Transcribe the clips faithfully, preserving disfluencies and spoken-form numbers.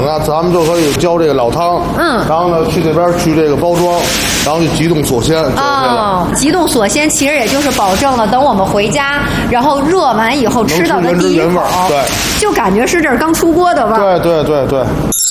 呢，咱们就可以浇这个老汤，嗯，然后呢去这边去这个包装，然后去急冻锁鲜。 哦，急冻锁鲜其实也就是保证了等我们回家，然后热完以后吃到的第一口， 对， 就感觉是这刚出锅的味儿。 对对对对。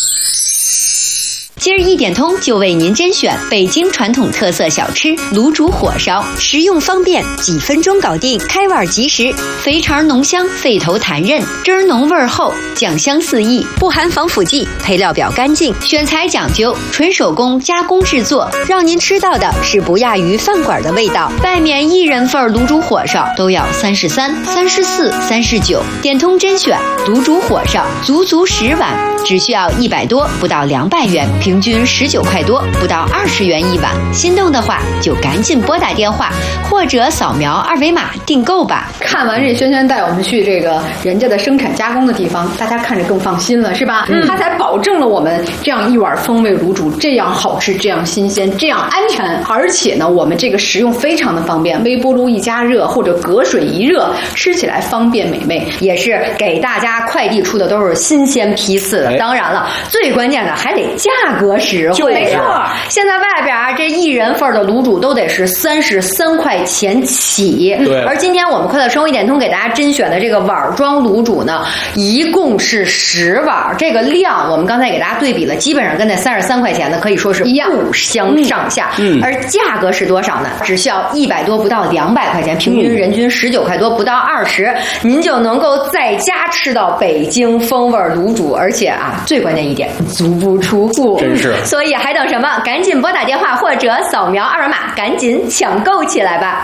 今儿一点通就为您甄选北京传统特色小吃卤煮火烧，实用方便，几分钟搞定，开碗即食，肥肠浓香，肺头弹韧，汁儿浓味儿厚，酱香四溢，不含防腐剂，配料表干净，选材讲究，纯手工加工制作，让您吃到的是不亚于饭馆的味道。外面一人份卤煮火烧都要三十三、三十四、三十九，点通甄选卤煮火烧，足足十碗，只需要一百多，不到两百元。平均十九块多，不到二十元一碗。心动的话就赶紧拨打电话或者扫描二维码订购吧。 看完这轩轩带我们去这个人家的生产加工的地方，大家看着更放心了，是吧？嗯，他才保证了我们这样一碗风味卤煮这样好吃，这样新鲜，这样安全，而且呢，我们这个食用非常的方便，微波炉一加热或者隔水一热，吃起来方便美味，也是给大家快递出的都是新鲜批次的。哎、当然了，最关键的还得价格实惠。没错，现在外边啊，这一人份的卤煮都得是三十三块钱起。对，而今天我们快乐生活一点通给大家甄选的这个碗装卤煮呢，一共是十碗，这个量我们刚才给大家对比了，基本上跟那三十三块钱的可以说是不相上下。嗯，而价格是多少呢？只需要一百多不到两百块钱，平均人均十九块多不到二十，您就能够在家吃到北京风味卤煮，而且啊，最关键一点，足不出户。 真是。 所以还等什么？赶紧拨打电话或者扫描二维码，赶紧抢购起来吧！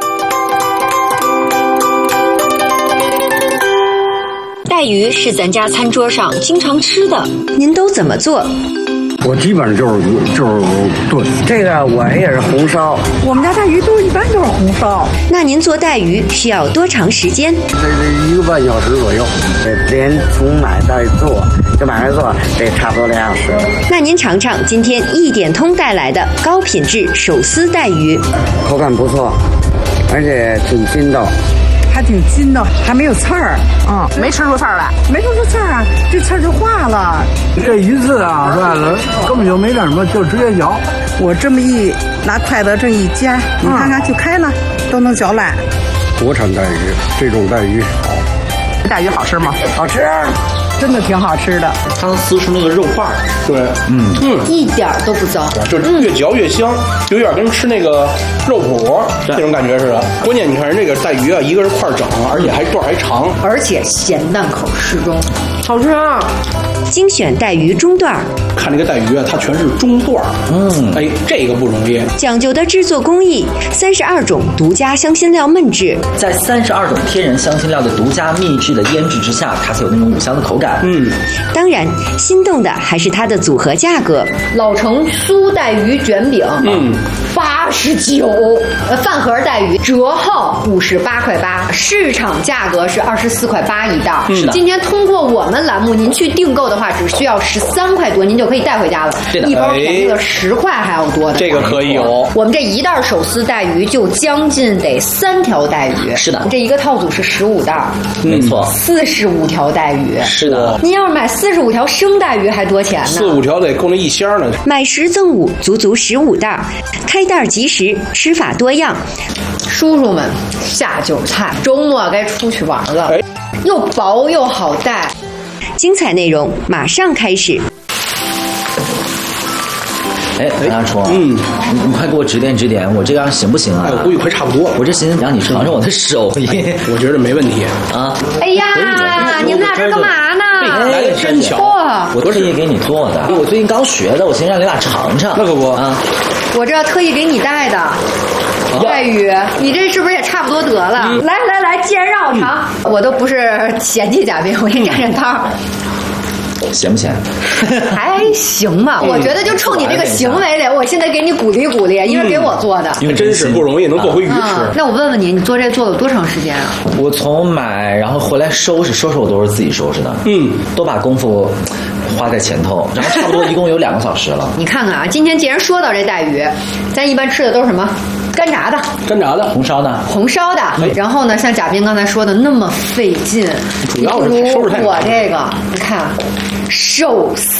带鱼是咱家餐桌上经常吃的，您都怎么做？ 我基本上就是就是炖，这个我也是红烧。 我们家带鱼都一般都是红烧。 那您做带鱼需要多长时间？ 这这一个半小时左右。这连从买到做，就买来做，这差不多两小时。 那您尝尝今天一点通带来的高品质手撕带鱼， 口感不错，而且挺筋道。 还挺筋道，还没有刺儿， 嗯，没吃出刺儿来， 没吃出刺儿啊，这刺儿就化了。 这鱼刺啊，是吧？根本就没干什么，就直接嚼。 我这么一拿筷子这一夹，你看看就开了，都能嚼烂。 国产带鱼，这种带鱼好。 带鱼好吃吗？ 好吃。 真的挺好吃的， 它能撕出那个肉块， 对， 嗯嗯，一点都不糟， 就是越嚼越香，有点跟吃那个肉脯那种感觉似的。关键你看人这个带鱼啊，一个是块整，而且还段还长， 而且咸淡口适中，好吃啊！ 精选带鱼中段， 看这个带鱼啊，它全是中段，嗯，哎，这个不容易， 讲究的制作工艺，三十二种独家香辛料焖制， 在三十二种天然香辛料的独家秘制的腌制之下，它才有那种五香的口感。 嗯， 当然，心动的还是它的组合价格。 老城酥带鱼卷饼，嗯，八十九，呃，饭盒带鱼折后五十八块八，市场价格是二十四块八一袋。 是的， 今天通过我们栏目，您去订购的话，只需要十三块多，您就可以带回家了。一包便宜了十块还要多的。 这个可以有。 我们这一袋手撕带鱼就将近得三条带鱼。 是的， 这一个套组是十五袋， 没错， 四十五条带鱼。 是的， 您要是买四十五条生带鱼还多钱呢？ 四五条得够那一箱呢。 买十赠五，足足十五袋，开袋即食，吃法多样。 叔叔们下酒菜，周末该出去玩了，哎、又薄又好带。 精彩内容马上开始。 哎，大厨，嗯，你你快给我指点指点，我这样行不行啊？ 哎，我估计快差不多。 我这寻思让你尝尝我的手艺， 我觉得没问题啊。 哎呀，你们俩这干嘛呢？ 来的真巧， 我特意给你做的，我最近刚学的，我寻思让你俩尝尝。 那可不啊， 我这特意给你带的带鱼，你这是不是也差不多得了？嗯、来来来，既然让我尝，嗯、我都不是嫌弃嘉宾，我给你蘸蘸汤。 咸不咸？ 还行吧，我觉得就冲你这个行为里，我现在给你鼓励鼓励，因为给我做的， 因为真是不容易能做回鱼吃。 嗯、那我问问你，你做这做了多长时间啊？ 我从买然后回来收拾收拾，我都是自己收拾的，嗯，都把功夫花在前头，然后差不多一共有两个小时了。 你看看啊，今天既然说到这带鱼，咱一般吃的都是什么？干炸的， 干炸的， 红烧的， 红烧的。哎、然后呢，像贾斌刚才说的那么费劲， 主要是收拾太我这个，你看，手撕